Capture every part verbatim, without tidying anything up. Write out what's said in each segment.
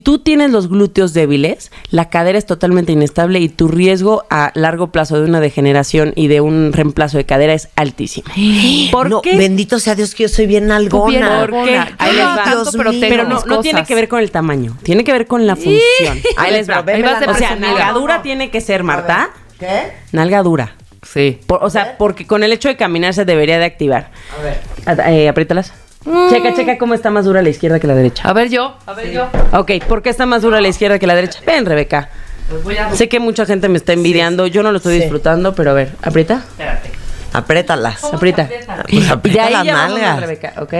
Tú tienes los glúteos débiles, la cadera es totalmente inestable y tu riesgo a largo plazo de una degeneración y de un reemplazo de cadera es altísimo. ¿Por no, qué? Bendito sea Dios que yo soy bien nalgona. Bien algona. Ahí les va. Dios pero, mío. pero no, no tiene que ver con el tamaño, tiene que ver con la función. Ahí les va. Ahí va o sea, nalga dura no. tiene que ser, Marta. ¿Qué? Nalga dura. Sí. Por, o sea, porque con el hecho de caminar se debería de activar. A ver. Eh, apriétalas. Mm. Checa, checa cómo está más dura la izquierda que la derecha. A ver yo, a ver sí. yo. Ok, ¿por qué está más dura la izquierda que la derecha? Ven, Rebeca. Pues voy a... Sé que mucha gente me está envidiando, sí. yo no lo estoy sí. disfrutando, pero a ver, aprieta. Espérate. Apriétalas. Aprieta. Pues aprieta de ahí las ya nalgas. Vamos, Rebeca, ¿ok?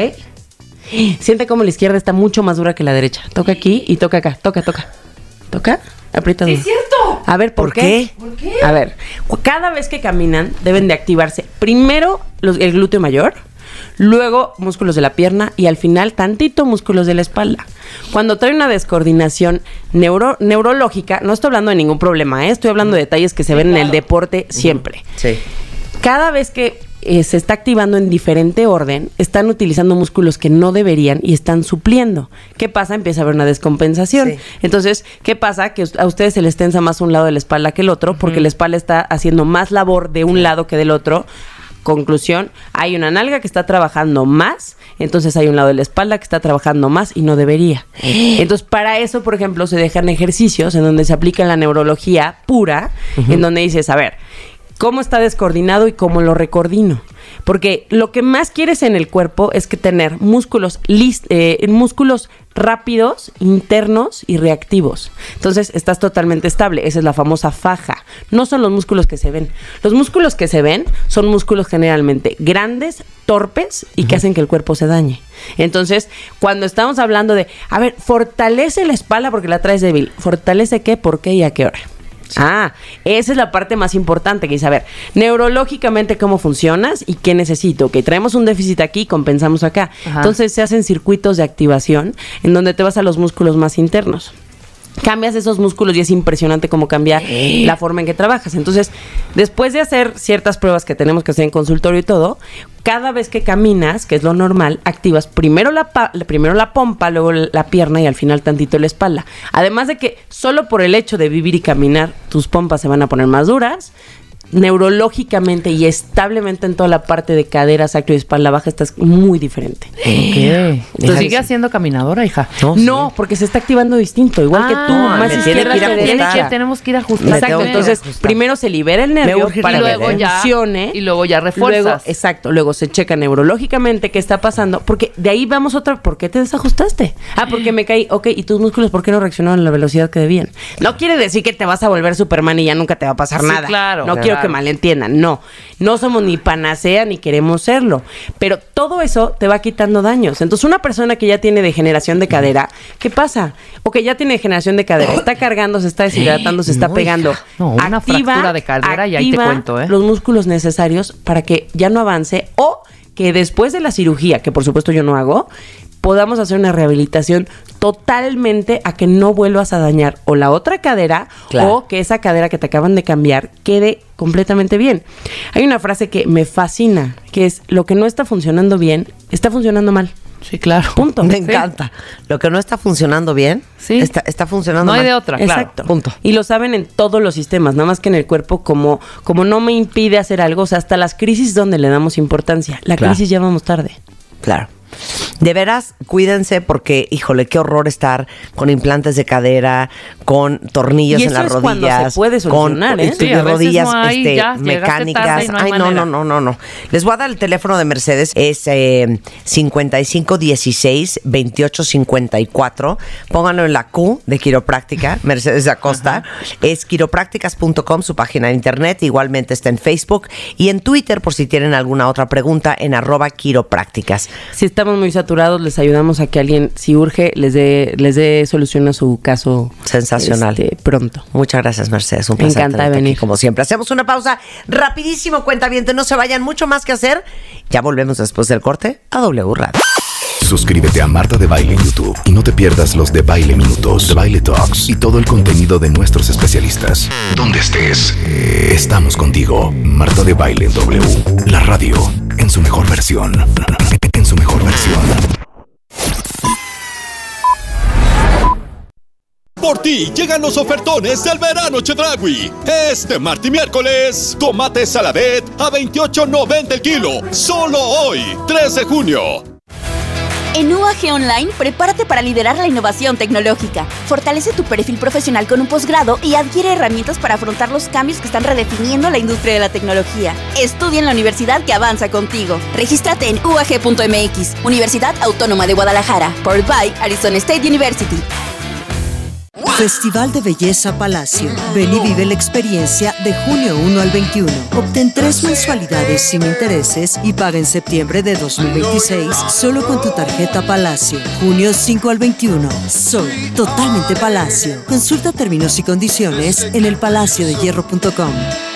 Siente como la izquierda está mucho más dura que la derecha. Toca aquí y toca acá. Toca, toca. Toca. Aprieta. Sí, es cierto. A ver, ¿por, ¿por qué? qué? ¿Por qué? A ver, cada vez que caminan deben de activarse primero los, el glúteo mayor, luego músculos de la pierna y al final tantito músculos de la espalda. Cuando trae una descoordinación neuro, neurológica, no estoy hablando de ningún problema, ¿eh? Estoy hablando de detalles que se sí, ven claro. en el deporte siempre. Sí. Cada vez que eh, se está activando en diferente orden, están utilizando músculos que no deberían y están supliendo. ¿Qué pasa? Empieza a haber una descompensación. Sí. Entonces, ¿qué pasa? Que a ustedes se les tensa más un lado de la espalda que el otro, porque uh-huh. la espalda está haciendo más labor de un sí. lado que del otro. Conclusión, hay una nalga que está trabajando más, entonces hay un lado de la espalda que está trabajando más y no debería. Entonces, para eso, por ejemplo, se dejan ejercicios en donde se aplica la neurología pura, uh-huh. en donde dices, a ver, ¿cómo está descoordinado y cómo lo recoordino? Porque lo que más quieres en el cuerpo es que tener músculos list, eh, músculos rápidos, internos y reactivos. Entonces, estás totalmente estable. Esa es la famosa faja. No son los músculos que se ven. Los músculos que se ven son músculos generalmente grandes, torpes y que hacen que el cuerpo se dañe. Entonces, cuando estamos hablando de, a ver, fortalece la espalda porque la traes débil. ¿Fortalece qué, por qué y a qué hora? Sí. Ah, esa es la parte más importante que es saber neurológicamente cómo funcionas y qué necesito. Que traemos un déficit aquí y compensamos acá. Ajá. Entonces se hacen circuitos de activación en donde te vas a los músculos más internos. Cambias esos músculos y es impresionante cómo cambia ¿Eh? la forma en que trabajas. Entonces, después de hacer ciertas pruebas que tenemos que hacer en consultorio y todo, cada vez que caminas, que es lo normal, activas primero la, pa- primero la pompa, luego la pierna y al final tantito la espalda. Además de que solo por el hecho de vivir y caminar, tus pompas se van a poner más duras. Neurológicamente y establemente en toda la parte de cadera, sacro y espalda baja estás muy diferente. Okay. Entonces, ¿sigue siendo caminadora, hija? No, no sí. porque se está activando distinto, igual ah, que tú, más izquierda que derecha. Tenemos que ir ajustando. Exacto, entonces primero se libera el nervio para y luego que ya, funcione y luego ya refuerzas. Luego, exacto, luego se checa neurológicamente qué está pasando, porque de ahí vamos otra, ¿por qué te desajustaste? Ah, porque me caí, ok, ¿y tus músculos por qué no reaccionaron a la velocidad que debían? No quiere decir que te vas a volver Superman y ya nunca te va a pasar sí, nada. Claro, no claro. quiero que malentiendan, no, no somos ni panacea ni queremos serlo, pero todo eso te va quitando daños. Entonces una persona que ya tiene degeneración de cadera, ¿qué pasa? O que ya tiene degeneración de cadera, está cargando, se está deshidratando, se está no, pegando. No, una activa, fractura de cadera y ahí te cuento, ¿eh? Los músculos necesarios para que ya no avance o que después de la cirugía, que por supuesto yo no hago, podamos hacer una rehabilitación totalmente a que no vuelvas a dañar o la otra cadera claro. o que esa cadera que te acaban de cambiar quede completamente bien. Hay una frase que me fascina, que es lo que no está funcionando bien, está funcionando mal. Sí, claro. Punto. Me sí. encanta. Lo que no está funcionando bien, sí. está, está funcionando mal. No hay mal. de otra, claro. Exacto. Punto. Y lo saben en todos los sistemas, nada más que en el cuerpo, como, como no me impide hacer algo, o sea, hasta las crisis donde le damos importancia. La claro. crisis ya vamos tarde. Claro. De veras, cuídense porque, híjole, qué horror estar con implantes de cadera, con tornillos y en las es rodillas, se puede solucionar, con ¿eh? sí, de rodillas no hay, este, ya, mecánicas. No Ay, no, no, no, no, no. Les voy a dar el teléfono de Mercedes, es eh, cincuenta y cinco dieciséis veintiocho cincuenta y cuatro. Pónganlo en la Q de Quiropráctica, Mercedes Acosta. Ajá. Es quiroprácticas punto com, su página de internet. Igualmente está en Facebook y en Twitter, por si tienen alguna otra pregunta, en arroba quiroprácticas. Si estamos muy saturados, les ayudamos a que alguien, si urge, les dé les dé solución a su caso. Sensacional. Este, pronto. Muchas gracias, Mercedes. Un placer. Me encanta venir. Aquí, como siempre. Hacemos una pausa rapidísimo, cuentavientes. No se vayan, mucho más que hacer. Ya volvemos después del corte a W Radio. Suscríbete a Marta de Baile en YouTube y no te pierdas los de Baile Minutos, de Baile Talks y todo el contenido de nuestros especialistas. Donde estés, estamos contigo. Marta de Baile en W, la radio en su mejor versión. En su mejor versión. Por ti llegan los ofertones del verano Chedraui. Este martes y miércoles, tomate saladet a veintiocho noventa el kilo. Solo hoy, tres de junio. En U A G Online, prepárate para liderar la innovación tecnológica. Fortalece tu perfil profesional con un posgrado y adquiere herramientas para afrontar los cambios que están redefiniendo la industria de la tecnología. Estudia en la universidad que avanza contigo. Regístrate en U A G punto M X, Universidad Autónoma de Guadalajara, powered by Arizona State University. Festival de Belleza Palacio. Ven y vive la experiencia de junio uno al veintiuno. Obtén tres mensualidades sin intereses y paga en septiembre de dos mil veintiséis solo con tu tarjeta Palacio. junio cinco al veintiuno. Soy totalmente Palacio. Consulta términos y condiciones en el palacio de hierro punto com.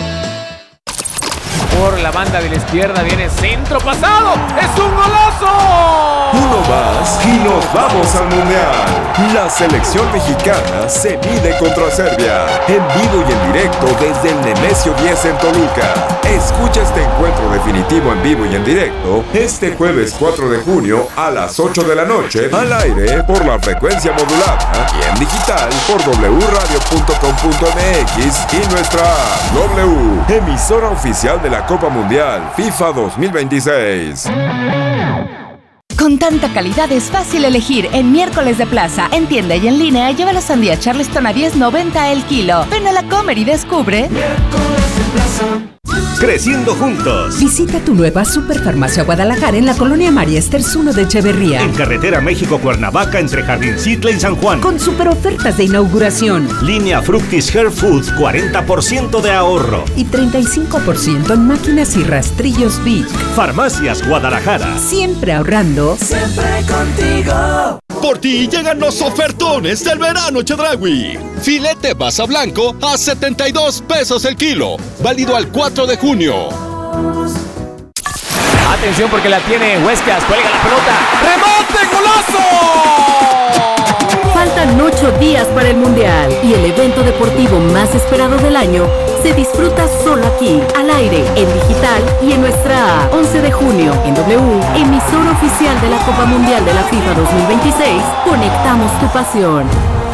Por la banda de la izquierda viene centro pasado. ¡Es un golazo! Uno más y nos vamos al Mundial. La selección mexicana se mide contra Serbia. En vivo y en directo desde el Nemesio diez en Toluca. Escucha este encuentro definitivo en vivo y en directo este jueves cuatro de junio a las ocho de la noche al aire por la frecuencia modulada y en digital por doble radio punto com punto m x y nuestra app W, emisora oficial de la Copa Mundial FIFA dos mil veintiséis. Con tanta calidad es fácil elegir. En Miércoles de Plaza, en tienda y en línea, lleva la sandía Charleston a diez noventa el kilo. Ven a la Comer y descubre Miércoles de Plaza. Creciendo juntos. Visita tu nueva Superfarmacia Guadalajara en la colonia María Esters uno de Echeverría. En carretera México-Cuernavaca entre Jardincitla y San Juan. Con super ofertas de inauguración. Línea Fructis Hair Foods, cuarenta por ciento de ahorro. Y treinta y cinco por ciento en máquinas y rastrillos Vic. Farmacias Guadalajara. Siempre ahorrando. Siempre contigo. Por ti llegan los ofertones del verano Chedraui. Filete basa blanco a setenta y dos pesos el kilo. Válido al cuatro de junio. Atención porque la tiene Huescas. Cuelga la pelota. ¡Rebote! ¡Golazo! Faltan ocho días para el Mundial y el evento deportivo más esperado del año se disfruta solo aquí, al aire, en digital y en nuestra app. once de junio, en W, emisora oficial de la Copa Mundial de la FIFA dos mil veintiséis, conectamos tu pasión.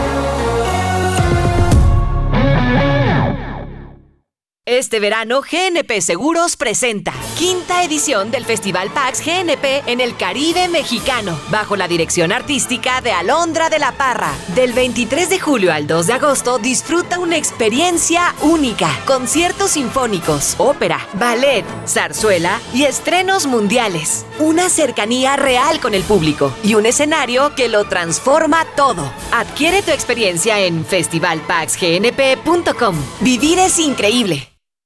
Este verano, G N P Seguros presenta quinta edición del Festival PAX G N P en el Caribe mexicano, bajo la dirección artística de Alondra de la Parra. Del veintitrés de julio al dos de agosto, disfruta una experiencia única. Conciertos sinfónicos, ópera, ballet, zarzuela y estrenos mundiales. Una cercanía real con el público y un escenario que lo transforma todo. Adquiere tu experiencia en festival pax g n p punto com. Vivir es increíble.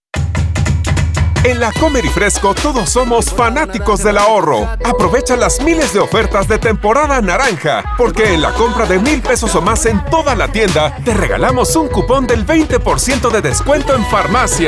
En la Comer y Fresco todos somos fanáticos del ahorro. Aprovecha las miles de ofertas de temporada naranja, porque en la compra de mil pesos o más en toda la tienda, te regalamos un cupón del veinte por ciento de descuento en farmacia.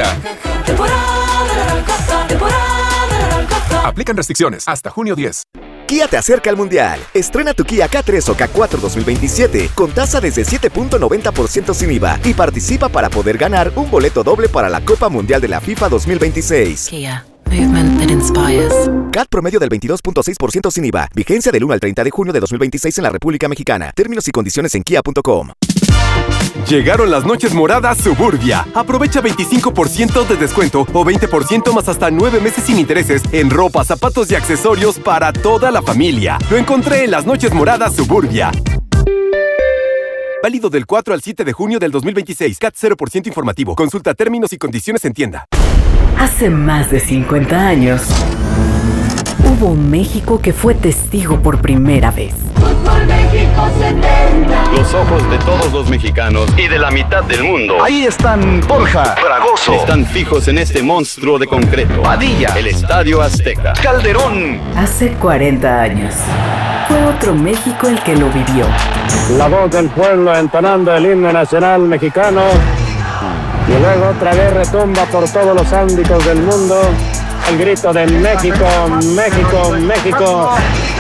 Aplican restricciones hasta junio diez. Kia te acerca al Mundial. Estrena tu Kia K tres o K cuatro dos mil veintisiete con tasa desde siete punto noventa por ciento sin I V A y participa para poder ganar un boleto doble para la Copa Mundial de la FIFA dos mil veintiséis. Kia. Movement that inspires. C A T promedio del veintidós punto seis por ciento sin I V A. Vigencia del uno al treinta de junio de dos mil veintiséis en la República Mexicana. Términos y condiciones en kia punto com. Llegaron las noches moradas Suburbia. Aprovecha veinticinco por ciento de descuento o veinte por ciento más hasta nueve meses sin intereses en ropa, zapatos y accesorios para toda la familia. Lo encontré en las noches moradas Suburbia. Válido del cuatro al siete de junio del dos mil veintiséis. C A T cero por ciento informativo. Consulta términos y condiciones en tienda. Hace más de cincuenta años, hubo un México que fue testigo por primera vez. Fútbol México setenta. Los ojos de todos los mexicanos y de la mitad del mundo. Ahí están Borja, Fragoso. Están fijos en este monstruo de concreto. Padilla. El Estadio Azteca. Calderón. Hace cuarenta años, fue otro México el que lo vivió. La voz del pueblo entonando el himno nacional mexicano. Y luego otra vez retumba por todos los ámbitos del mundo el grito de México, México, México.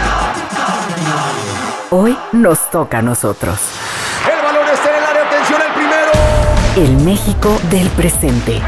Hoy nos toca a nosotros. El balón está en el área, atención el primero. El México del presente.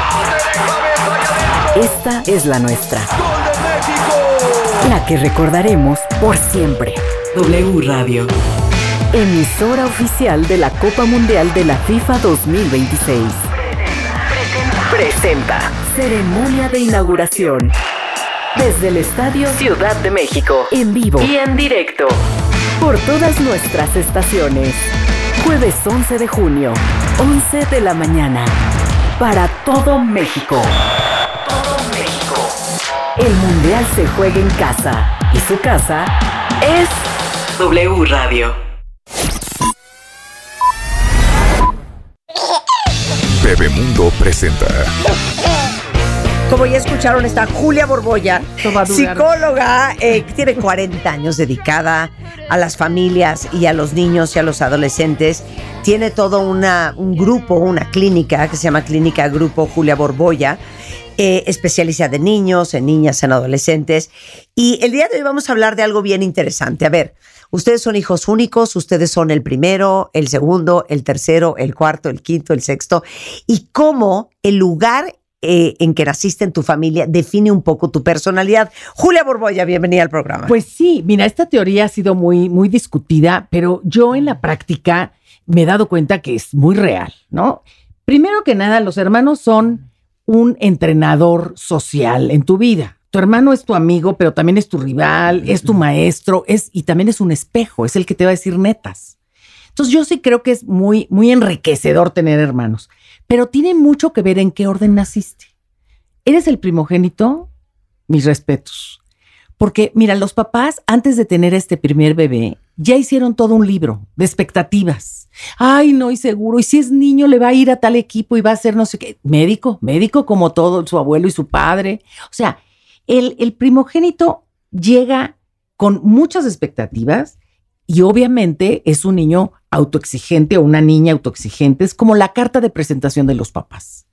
Esta es la nuestra. ¡Gol de México! La que recordaremos por siempre. W Radio. emisora oficial de la Copa Mundial de la FIFA dos mil veintiséis. Presenta ceremonia de inauguración desde el Estadio Ciudad de México, en vivo y en directo por todas nuestras estaciones. Jueves once de junio, once de la mañana, para todo México. Todo México. El Mundial se juega en casa y su casa es W Radio. Bebemundo presenta. Como ya escucharon, está Julia Borbolla, psicóloga, eh, que tiene cuarenta años dedicada a las familias y a los niños y a los adolescentes. Tiene todo una, un grupo, una clínica que se llama Clínica Grupo Julia Borbolla, eh, especializada en niños, en niñas, en adolescentes. Y el día de hoy vamos a hablar de algo bien interesante. A ver, ustedes son hijos únicos, ustedes son el primero, el segundo, el tercero, el cuarto, el quinto, el sexto. Y cómo el lugar Eh, en que naciste en tu familia define un poco tu personalidad. Julia Borbolla, bienvenida al programa. Pues sí, mira, esta teoría ha sido muy, muy discutida, pero yo en la práctica me he dado cuenta que es muy real, ¿no? Primero que nada, los hermanos son un entrenador social en tu vida. Tu hermano es tu amigo, pero también es tu rival, es tu maestro, es, y también es un espejo, es el que te va a decir netas. Entonces yo sí creo que es muy, muy enriquecedor tener hermanos, pero tiene mucho que ver en qué orden naciste. ¿Eres el primogénito? Mis respetos. Porque mira, los papás antes de tener este primer bebé ya hicieron todo un libro de expectativas. Ay, no, y seguro, y si es niño le va a ir a tal equipo y va a ser no sé qué. Médico, médico como todo, su abuelo y su padre. O sea, el, el primogénito llega con muchas expectativas. Y obviamente es un niño autoexigente o una niña autoexigente. Es como la carta de presentación de los papás.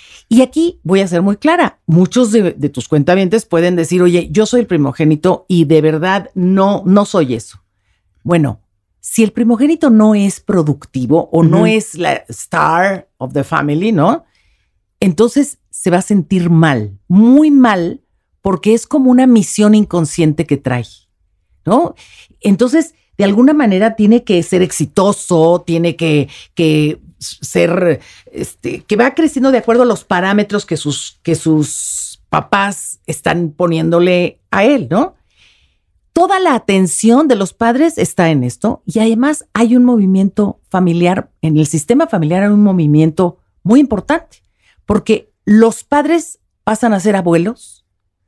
Y aquí voy a ser muy clara. Muchos de, de tus cuentavientes pueden decir, oye, yo soy el primogénito y de verdad no, no soy eso. Bueno, si el primogénito no es productivo o uh-huh. no es la star of the family, ¿no? Entonces se va a sentir mal, muy mal, porque es como una misión inconsciente que trae, ¿no? Entonces, de alguna manera tiene que ser exitoso, tiene que, que ser, este, que va creciendo de acuerdo a los parámetros que sus, que sus papás están poniéndole a él, ¿no? Toda la atención de los padres está en esto y además hay un movimiento familiar, en el sistema familiar hay un movimiento muy importante, porque los padres pasan a ser abuelos,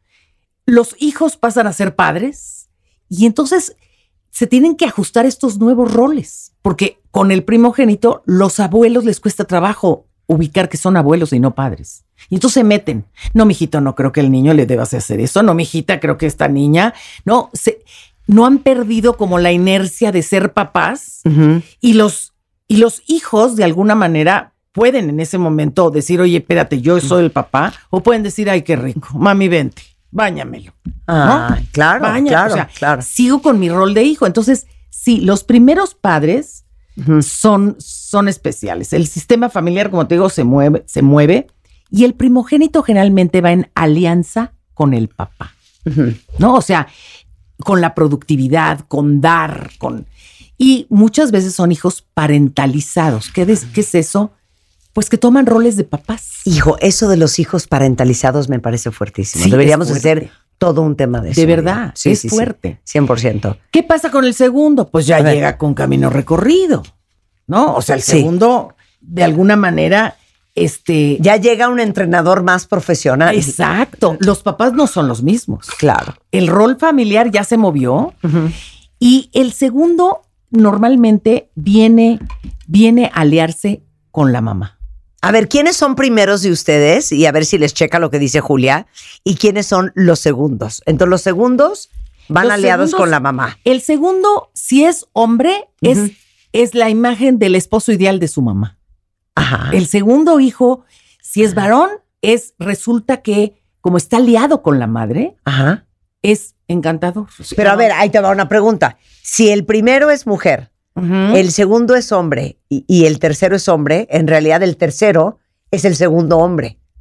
los hijos pasan a ser padres y entonces se tienen que ajustar estos nuevos roles, porque con el primogénito los abuelos les cuesta trabajo ubicar que son abuelos y no padres. Y entonces se meten. No, mijito, no creo que el niño le debas hacer eso. No, mijita, creo que esta niña, no, se, no han perdido como la inercia de ser papás uh-huh. y los, y los hijos de alguna manera pueden en ese momento decir, oye, espérate, yo soy el papá, o pueden decir, ay, qué rico, mami, vente. Báñamelo. Ah, ¿no? claro, Báñame. claro, o sea, claro. Sigo con mi rol de hijo. Entonces, sí, los primeros padres uh-huh. son, son especiales. El sistema familiar, como te digo, se mueve, se mueve y el primogénito generalmente va en alianza con el papá. Uh-huh. ¿No? O sea, con la productividad, con dar, con... Y muchas veces son hijos parentalizados. ¿Qué, des, qué es eso? Pues que toman roles de papás. Hijo, eso de los hijos parentalizados me parece fuertísimo. Sí, deberíamos hacer todo un tema de eso. De verdad, sí, es sí, fuerte. Sí, cien por ciento. ¿Qué pasa con el segundo? Pues ya llega con camino recorrido, ¿no? O sea, el segundo, sí. de alguna manera, este... ya llega un entrenador más profesional. Exacto. Los papás no son los mismos. Claro. El rol familiar ya se movió uh-huh. y el segundo normalmente viene, viene a aliarse con la mamá. A ver, ¿quiénes son primeros de ustedes? Y a ver si les checa lo que dice Julia. ¿Y quiénes son los segundos? Entonces, los segundos van los aliados segundos, con la mamá. El segundo, si es hombre, uh-huh. es, es la imagen del esposo ideal de su mamá. Ajá. El segundo hijo, si es varón, es resulta que, como está aliado con la madre, Ajá. es encantador. Pero a ver, ahí te va una pregunta. Si el primero es mujer, uh-huh. el segundo es hombre y, y el tercero es hombre, en realidad el tercero es el segundo hombre.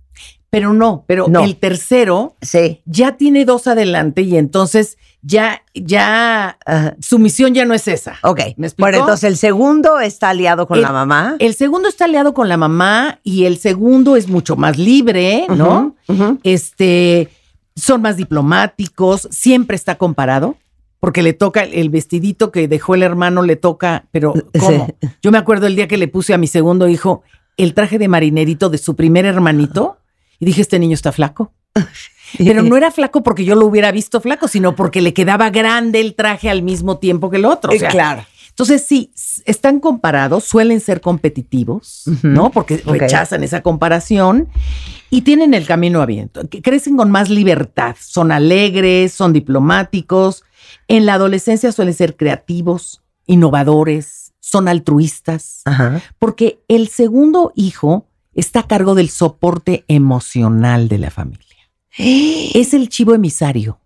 Pero no, pero no. El tercero sí. ya tiene dos adelante y entonces ya, ya, uh, su misión ya no es esa. Ok. ¿Me explico? Bueno, entonces el segundo está aliado con el, la mamá. El segundo está aliado con la mamá y el segundo es mucho más libre, ¿no? Uh-huh, uh-huh. Este, son más diplomáticos, siempre está comparado. Porque le toca el vestidito que dejó el hermano, le toca, pero ¿cómo? Sí. Yo me acuerdo el día que le puse a mi segundo hijo el traje de marinerito de su primer hermanito y dije, este niño está flaco. Pero no era flaco porque yo lo hubiera visto flaco, sino porque le quedaba grande el traje al mismo tiempo que el otro. O sea, claro. Entonces sí, están comparados, suelen ser competitivos, uh-huh. ¿no? Porque okay. rechazan esa comparación y tienen el camino abierto. Crecen con más libertad, son alegres, son diplomáticos. En la adolescencia suelen ser creativos, innovadores, son altruistas, Ajá. porque el segundo hijo está a cargo del soporte emocional de la familia. Es el chivo emisario,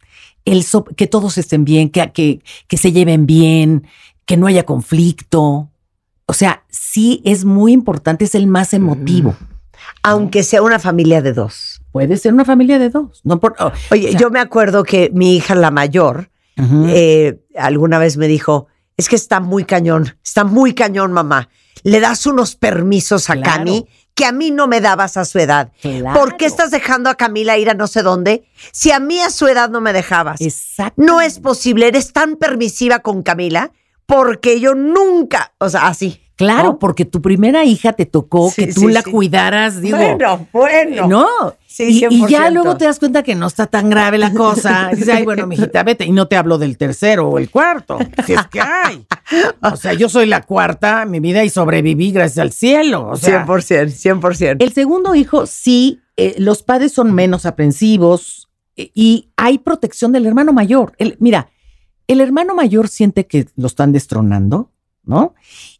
el so- que todos estén bien, que, que, que se lleven bien, que no haya conflicto. O sea, sí es muy importante, es el más emotivo. Aunque sea una familia de dos. Puede ser una familia de dos. No por, oh, Oye, o sea, yo me acuerdo que mi hija, la mayor, uh-huh. eh, alguna vez me dijo, es que está muy cañón, está muy cañón, mamá. Le das unos permisos a claro. Cami que a mí no me dabas a su edad. Claro. ¿Por qué estás dejando a Camila ir a no sé dónde? Si a mí a su edad no me dejabas. Exacto. No es posible, eres tan permisiva con Camila porque yo nunca, o sea, así. Claro, ¿no? Porque tu primera hija te tocó sí, que tú sí, la sí. cuidaras, digo. Bueno, bueno. No, sí, y, y ya luego te das cuenta que no está tan grave la cosa. Dices, ay, bueno, mijita, vete. Y no te hablo del tercero o el cuarto, si es que hay. O sea, yo soy la cuarta, mi vida, y sobreviví gracias al cielo. O sea, cien por ciento, cien por ciento. El segundo hijo, sí, eh, los padres son menos aprensivos eh, y hay protección del hermano mayor. El, mira, el hermano mayor siente que lo están destronando, ¿no?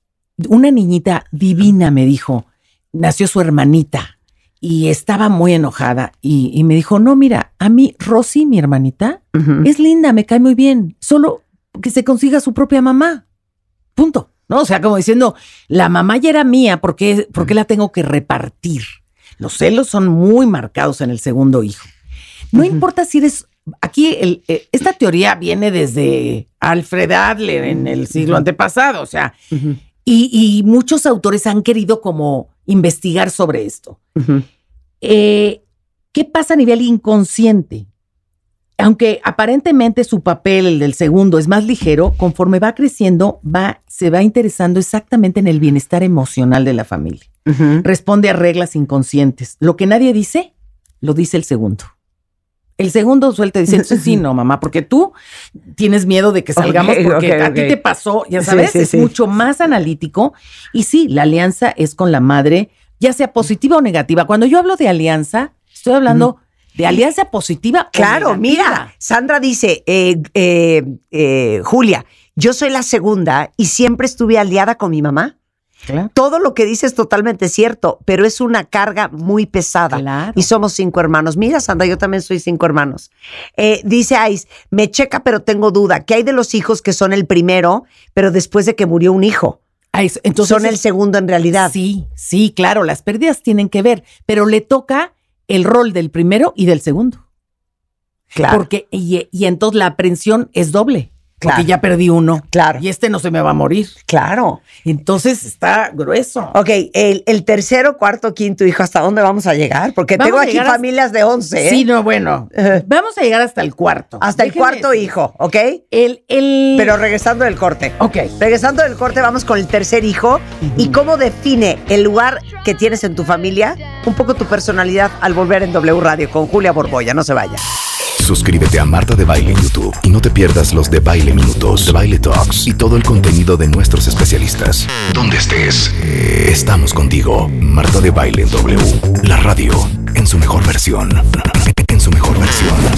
Una niñita divina me dijo, nació su hermanita y estaba muy enojada y, y me dijo, no, mira, a mí Rosy, mi hermanita, uh-huh. es linda, me cae muy bien, solo que se consiga su propia mamá, punto. ¿No? O sea, como diciendo, la mamá ya era mía, ¿por qué, por qué la tengo que repartir? Los celos son muy marcados en el segundo hijo. No uh-huh. importa si eres... Aquí el, eh, esta teoría viene desde Alfred Adler en el siglo uh-huh. antepasado, o sea... Uh-huh. Y, y muchos autores han querido como investigar sobre esto. Uh-huh. Eh, ¿Qué pasa a nivel inconsciente? Aunque aparentemente su papel, el del segundo, es más ligero, conforme va creciendo, va, se va interesando exactamente en el bienestar emocional de la familia. Uh-huh. Responde a reglas inconscientes. Lo que nadie dice, lo dice el segundo. El segundo suelta diciendo, sí, no, mamá, porque tú tienes miedo de que salgamos okay, porque okay, a okay. ti te pasó, ya sabes, sí, sí, es sí. mucho más analítico. Y sí, la alianza es con la madre, ya sea positiva o negativa. Cuando yo hablo de alianza, estoy hablando mm. de alianza positiva claro, o negativa. Claro, mira, Sandra dice, eh, eh, eh, Julia, yo soy la segunda y siempre estuve aliada con mi mamá. Claro. Todo lo que dice es totalmente cierto, pero es una carga muy pesada. Claro. Y somos cinco hermanos. Mira, Sandra, yo también soy cinco hermanos. Eh, dice Ais, me checa, pero tengo duda. ¿Qué hay de los hijos que son el primero, pero después de que murió un hijo? Ais, entonces, son el segundo en realidad. Sí, sí, claro, las pérdidas tienen que ver, pero le toca el rol del primero y del segundo. Claro. Porque, y, y entonces la aprensión es doble. Porque claro. ya perdí uno. Claro. Y este no se me va a morir. Claro. Entonces está grueso. Ok, el, el tercero, cuarto, quinto hijo, ¿hasta dónde vamos a llegar? Porque vamos tengo aquí familias de once. ¿eh? Sí, no, bueno. Uh-huh. Vamos a llegar hasta el cuarto. Hasta Déjenme el cuarto decir. hijo, ¿ok? El, el... Pero regresando del corte. Ok. Regresando del corte, vamos con el tercer hijo. Uh-huh. ¿Y cómo define el lugar que tienes en tu familia? Un poco tu personalidad al volver en W Radio con Julia Borboya. No se vaya. Suscríbete a Marta de Baile en YouTube y no te pierdas los de Baile Minutos, de Baile Talks y todo el contenido de nuestros especialistas. Donde estés, estamos contigo. Marta de Baile en W, la radio en su mejor versión. En su mejor versión.